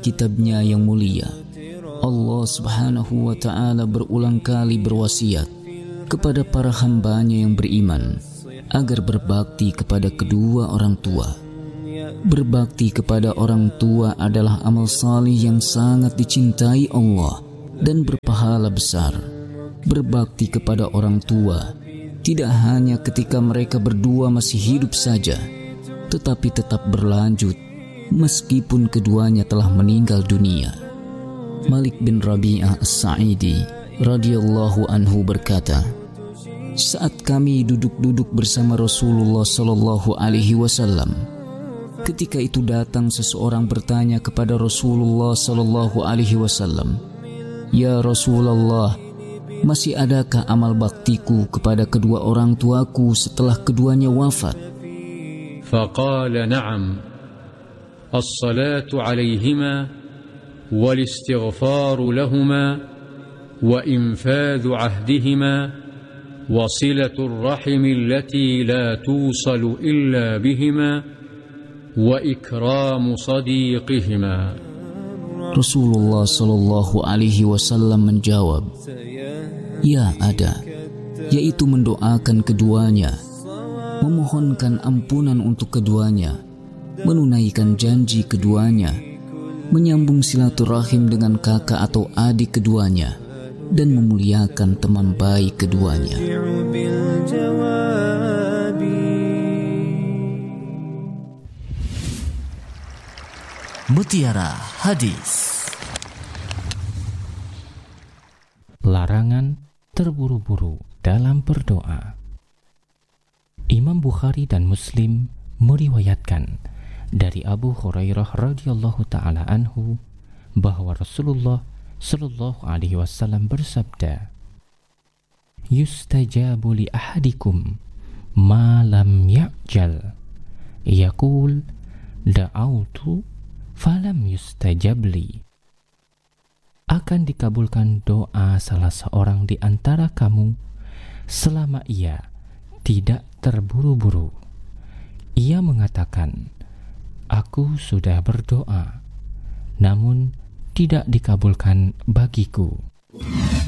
kitabnya yang mulia, Allah subhanahu wa ta'ala berulang kali berwasiat kepada para hambanya yang beriman agar berbakti kepada kedua orang tua. Berbakti kepada orang tua adalah amal salih yang sangat dicintai Allah dan berpahala besar. Berbakti kepada orang tua tidak hanya ketika mereka berdua masih hidup saja, tetapi tetap berlanjut meskipun keduanya telah meninggal dunia. Malik bin Rabi'ah As-Sa'idi radhiyallahu anhu berkata, saat kami duduk-duduk bersama Rasulullah sallallahu alaihi wasallam, ketika itu datang seseorang bertanya kepada Rasulullah sallallahu alaihi wasallam, "Ya Rasulullah, masih adakah amal baktiku kepada kedua orang tuaku setelah keduanya wafat?" Faqala na'am, as-salatu alaihima wal-istighfaru lahuma wa infadhu ahdihima wa silatur rahimi allati la tusalu illa bihima wa ikramu sadiqihima. Rasulullah sallallahu alaihi wasallam menjawab, ya ada, yaitu mendoakan keduanya, memohonkan ampunan untuk keduanya, menunaikan janji keduanya, menyambung silaturahim dengan kakak atau adik keduanya, dan memuliakan teman baik keduanya. Mutiara Hadis. Larangan terburu-buru dalam berdoa. Imam Bukhari dan Muslim meriwayatkan dari Abu Hurairah radhiyallahu taala anhu bahwa Rasulullah sallallahu alaihi wasallam bersabda, "Yustajabu li ahadikum ma lam ya'jal." Yaqul, "Da'autu falam yustajabli." Akan dikabulkan doa salah seorang di antara kamu selama ia tidak terburu-buru. Ia mengatakan, "Aku sudah berdoa, namun tidak dikabulkan bagiku."